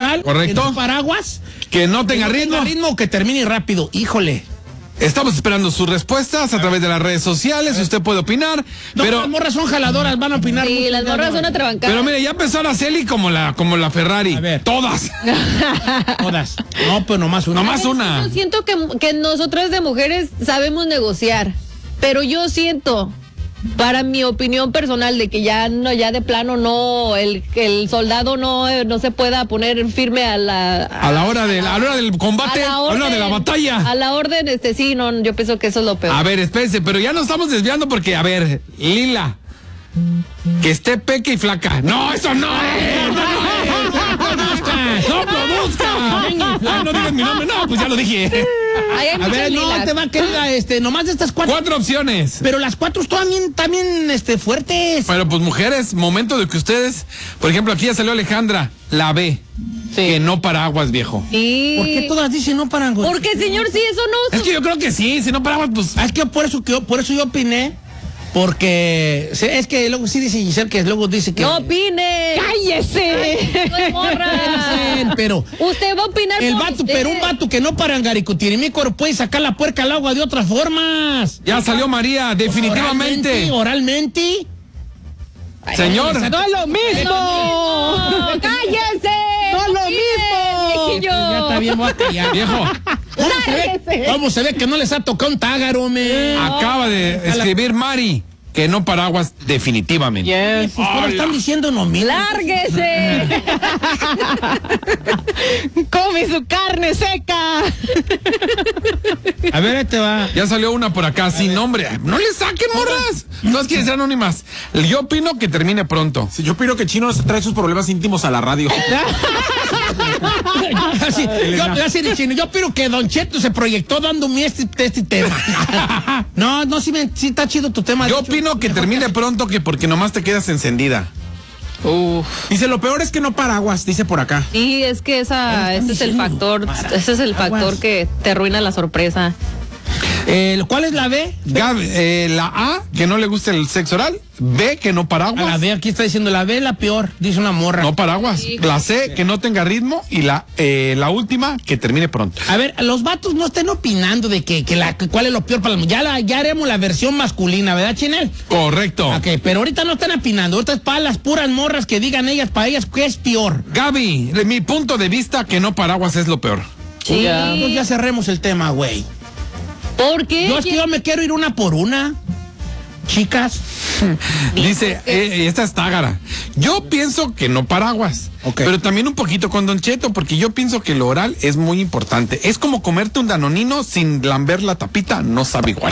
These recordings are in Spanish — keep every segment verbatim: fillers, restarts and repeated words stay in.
sexoral. Correcto. Que no paraguas. Que no tenga que no ritmo. tenga ritmo o que termine rápido. Híjole. Estamos esperando sus respuestas a través de las redes sociales. Usted puede opinar. No, pero las morras son jaladoras, van a opinar. Sí, mucho, las ya morras no. son atrabancadas. Pero mire, ya empezó la Celi como la, como la Ferrari. A ver. Todas. Todas. No, pues nomás una. Nomás una. Yo siento que, que nosotras de mujeres sabemos negociar, pero yo siento, para mi opinión personal, de que ya no, ya de plano no, el, el soldado no, eh, no se pueda poner firme a la... A la hora del, a la hora del combate, a la, hora de la batalla. A la orden, este sí, no, yo pienso que eso es lo peor. A ver, espérense, pero ya nos estamos desviando porque, a ver, Lila, que esté peque y flaca. No, eso no es. No, no es. No produzca. Ay, no digas mi nombre. No, pues ya lo dije. Ahí hay A muchas ver, no, lilas. te va, querida, este, nomás de estas cuatro. Cuatro opciones. Pero las cuatro también, también, este, fuertes. Pero pues mujeres, momento de que ustedes, por ejemplo, aquí ya salió Alejandra, la B. Que no paraguas, viejo. Sí. ¿Por qué todas dicen no paran? Porque, señor, sí, eso no... Es que yo creo que sí, si no paraguas, pues... Ah, es que por eso que yo, por eso yo opiné, porque se- es que luego sí dice Giselle que luego dice que ¡No opine! ¡Cállese! No, morra. pero Usted va a opinar el por vato, usted. pero un vato que no para en Garicutirimícoro puede sacar la puerca al agua de otras formas. Ya salió María, definitivamente. Oralmente. oralmente. Señor. ¡No es lo mismo! ¡No, cállese! ¡No es lo Opine, mismo! viejillo. Ya está bien, voy a callar. Viejo, ¿Cómo se, ve, ¿Cómo se ve que no les ha tocado un tágaro, me? acaba de escribir Mari que no paraguas definitivamente. Yes. Pues todos están diciendo no, mira. ¡Lárguese! Come su carne seca. A ver, ahí te va. Ya salió una por acá sin nombre. No le saquen, morras. No es que sean anónimas. Yo opino que termine pronto. Sí, yo opino que Chino trae sus problemas íntimos a la radio. Así, yo, así de chino, yo espero que Don Cheto se proyectó dándome este, este tema. No, no, sí, me, sí está chido tu tema. Yo de hecho. opino que termine pronto que porque nomás te quedas encendida. Dice, lo peor es que no paraguas, dice por acá. Sí, es que esa, ese es el factor, ese es el factor que te arruina la sorpresa. Eh, ¿Cuál es la B? Gaby, eh, la A, que no le gusta el sexo oral. B, que no A la paraguas. B, aquí está diciendo la B, la peor, dice una morra. No paraguas. Sí. La C, que no tenga ritmo. Y la eh, la última, que termine pronto. A ver, los vatos no estén opinando de que, que la, que cuál es lo peor para las mujeres. Ya, la- ya haremos la versión masculina, ¿verdad, Chinel? Correcto. Ok, pero ahorita no están opinando. Ahorita es para las puras morras que digan ellas, para ellas, ¿qué es peor? Gaby, de mi punto de vista, que no paraguas es lo peor. Sí. Pues ya cerremos el tema, güey. ¿Por qué? Yo es que yo me quiero ir una por una. Chicas. Dice, eh, esta es Tágara. Yo pienso que no paraguas. Ok. Pero también un poquito con Don Cheto, porque yo pienso que lo oral es muy importante. Es como comerte un danonino sin lamber la tapita, no sabe igual.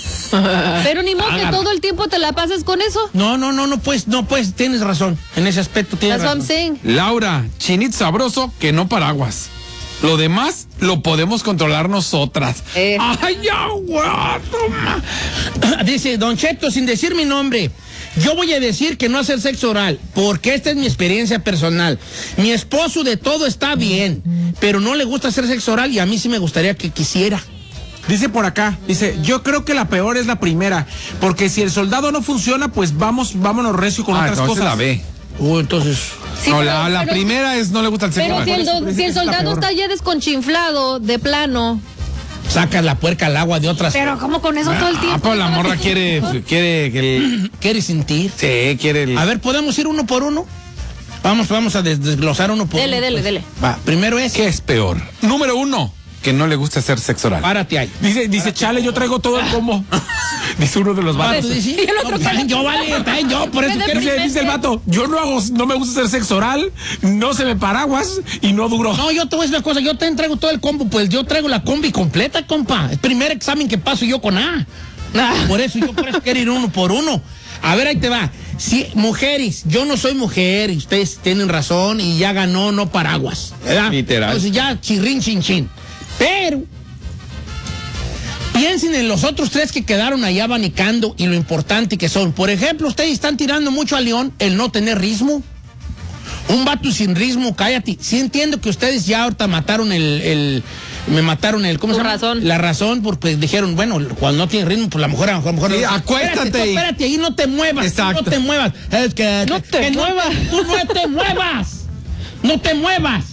Pero ni modo que Hágalo. todo el tiempo te la pases con eso. No, no, no, no puedes, no puedes, tienes razón. En ese aspecto tienes That's what I'm razón. saying. Laura, chinit sabroso, que no paraguas. Lo demás lo podemos controlar nosotras. Eh. ¡Ay, ya, güey! Toma. Dice, Don Cheto, sin decir mi nombre, yo voy a decir que no hacer sexo oral, porque esta es mi experiencia personal. Mi esposo de todo está bien, pero no le gusta hacer sexo oral y a mí sí me gustaría que quisiera. Dice por acá, dice, yo creo que la peor es la primera, porque si el soldado no funciona, pues vamos, vámonos recio con Ah, otras entonces cosas. la B. Uh, entonces... Sí, no, pero- la, la pero- primera es no le gusta el sexo Pero oral. si el, do- Por eso si el es la soldado peor. está ya desconchinflado, de plano. Sacas la puerca al agua de otras... Pero ¿cómo con eso todo el Ah, tiempo? pues la morra quiere, quiere que el... ¿Quieres sentir? Sí, quiere el... A ver, ¿podemos ir uno por uno? Vamos, vamos a des- desglosar uno por Dele, uno. dele, pues. dele. Va, primero es... ¿Qué es peor? Número uno, que no le gusta hacer sexo oral. Párate ahí. Dice, dice, chale, yo traigo todo el combo. Dice uno de los Ah, vatos. tú dices, Y el otro no, también yo, vale, también yo, por eso Qué quiero... Dice, dice el vato, yo no hago, no me gusta hacer sexo oral, no se me paraguas y no duro. No, yo te voy a decir una cosa, yo te traigo todo el combo, pues yo traigo la combi completa, compa. El primer examen que paso yo con A. Por eso, yo por eso quiero ir uno por uno. A ver, ahí te va. Si, mujeres, yo no soy mujer, y ustedes tienen razón, y ya ganó no paraguas, ¿verdad? Literal. Entonces ya chirrín, chin, chin. Pero, piensen en los otros tres que quedaron allá abanicando y lo importante que son. Por ejemplo, ustedes están tirando mucho a León el no tener ritmo. Un vato sin ritmo, cállate. Sí entiendo que ustedes ya ahorita mataron el, el me mataron el, ¿cómo Tu se llama? razón. La razón, porque dijeron, bueno, cuando no tiene ritmo, pues la mujer a lo mejor, a lo mejor Sí, no- acuéstate Espérate, tú, ahí. espérate, ahí no te muevas. Exacto. No te muevas. Es que, No te que muevas. tú no te muevas. No te muevas.